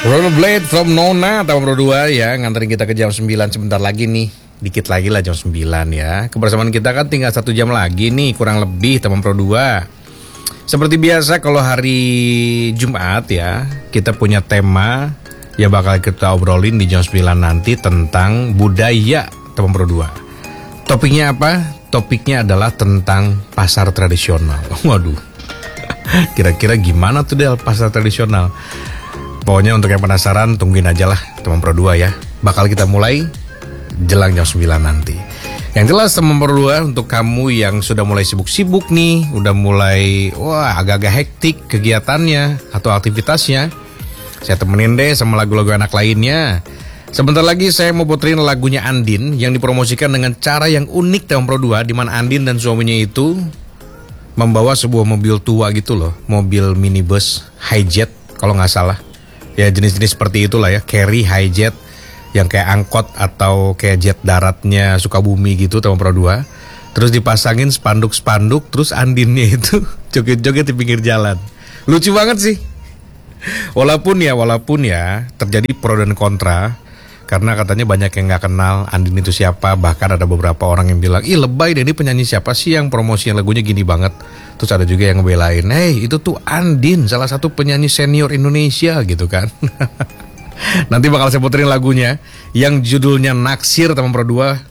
Rollerblade from Nona tahun Pro 2 ya, nganterin kita ke jam 9 sebentar lagi nih. Dikit lagi lah jam 9 ya. Kebersamaan kita kan tinggal 1 jam lagi nih, kurang lebih teman Pro 2. Seperti biasa kalau hari Jumat ya, kita punya tema yang bakal kita obrolin di jam 9 nanti tentang budaya teman Pro 2. Topiknya apa? Topiknya adalah tentang pasar tradisional. Waduh. Kira-kira gimana tuh Del pasar tradisional? Pokoknya untuk yang penasaran tungguin aja lah teman Pro 2 ya. Bakal kita mulai jelang jam 9 nanti. Yang jelas teman Pro 2, untuk kamu yang sudah mulai sibuk-sibuk nih, udah mulai agak-agak hektik kegiatannya atau aktivitasnya, saya temenin deh sama lagu-lagu anak lainnya. Sebentar lagi saya mau puterin lagunya Andin yang dipromosikan dengan cara yang unik teman Pro 2, di mana Andin dan suaminya itu membawa sebuah mobil tua gitu loh, mobil minibus hijet kalau nggak salah. Ya jenis-jenis seperti itulah ya, carry hijet yang kayak angkot atau kayak jet daratnya Sukabumi gitu teman Pro 2. Terus dipasangin spanduk-spanduk, terus Andinnya itu joget-joget di pinggir jalan. Lucu banget sih. Walaupun ya terjadi pro dan kontra, karena katanya banyak yang gak kenal Andin itu siapa. Bahkan ada beberapa orang yang bilang, ih lebay deh, ini penyanyi siapa sih yang promosiin lagunya gini banget. Terus ada juga yang ngebelain, itu tuh Andin, salah satu penyanyi senior Indonesia gitu kan. Nanti bakal saya puterin lagunya yang judulnya Naksir teman Pro 2,